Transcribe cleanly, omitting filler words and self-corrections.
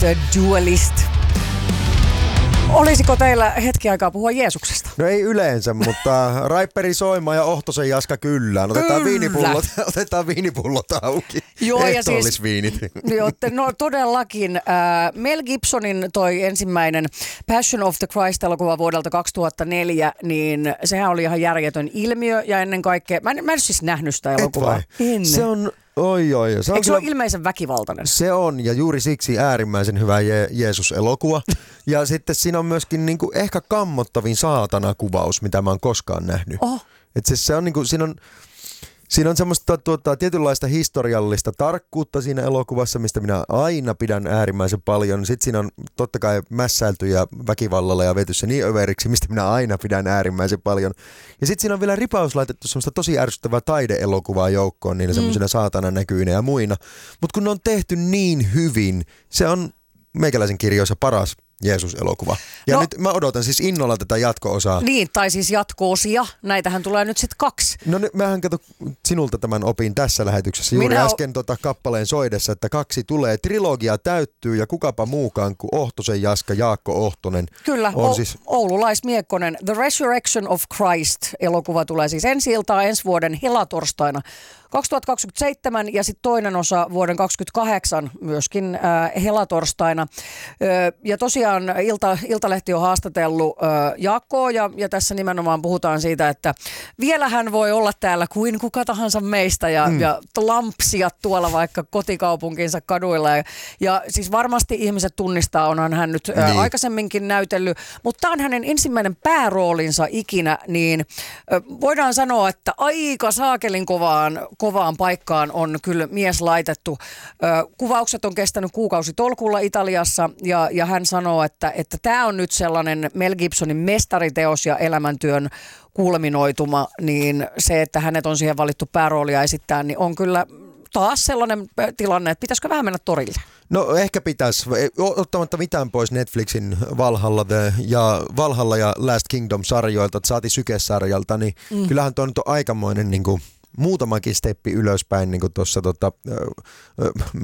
The Duelist. Olisiko teillä hetki aikaa puhua Jeesuksesta? No ei yleensä, mutta Raipperi Soima ja Ohtosen Jaska kyllä. Otetaan viinipullot auki. Joo, ja siis viinit. No todellakin. Mel Gibsonin toi ensimmäinen Passion of the Christ-elokuva vuodelta 2004, niin sehän oli ihan järjetön ilmiö ja ennen kaikkea, mä en siis nähnyt sitä elokuvaa. Se on... Oi. Eikö se ole ilmeisen väkivaltainen? Se on, ja juuri siksi äärimmäisen hyvä Jeesus-elokuva. Ja sitten siinä on myöskin niinku ehkä kammottavin saatana-kuvaus, mitä mä oon koskaan nähnyt. Et siis se on niinku, siinä on semmoista tietynlaista historiallista tarkkuutta siinä elokuvassa, mistä minä aina pidän äärimmäisen paljon. Sitten siinä on totta kai mässäilty ja väkivallalla ja vety se niin överiksi, mistä minä aina pidän äärimmäisen paljon. Ja sitten siinä on vielä ripaus laitettu semmoista tosi ärsyttävää taideelokuvaa joukkoon, niillä semmoisina saatanan näkyinä ja muina. Mutta kun ne on tehty niin hyvin, se on meikäläisen kirjoissa paras Jeesus-elokuva. Ja nyt mä odotan siis innolla tätä jatko-osaa. Niin, tai siis jatko-osia. Näitähän tulee nyt sitten 2. No mähän kato sinulta tämän opin tässä lähetyksessä juuri äsken kappaleen soidessa, että 2 tulee. Trilogia täyttyy ja kukapa muukaan kuin Ohtosen Jaska, Jaakko Ohtonen. Kyllä, oululaismiekkonen. The Resurrection of Christ-elokuva tulee siis ensi-iltaa ensi vuoden helatorstaina 2027 ja sitten toinen osa vuoden 2028 myöskin helatorstaina. Ja tosiaan Iltalehti on haastatellut Jaakkoa ja tässä nimenomaan puhutaan siitä, että vielä hän voi olla täällä kuin kuka tahansa meistä ja lampsia tuolla vaikka kotikaupunkinsa kaduilla. Ja siis varmasti ihmiset tunnistaa, onhan hän nyt aikaisemminkin näytellyt, mutta tämä on hänen ensimmäinen pääroolinsa ikinä, niin voidaan sanoa, että aika saakelin kovaan paikkaan on kyllä mies laitettu. Kuvaukset on kestänyt kuukausitolkulla Italiassa ja hän sanoo, että tämä on nyt sellainen Mel Gibsonin mestariteos ja elämäntyön kulminoituma, niin se, että hänet on siihen valittu pääroolia esittää, niin on kyllä taas sellainen tilanne, että pitäisikö vähän mennä torille? No ehkä pitäisi, ottamatta mitään pois Netflixin Valhalla ja Last Kingdom-sarjoilta, että saati Syke-sarjalta, niin kyllähän tuo nyt on aikamoinen niin kuin muutamakin steppi ylöspäin niin kuin tuossa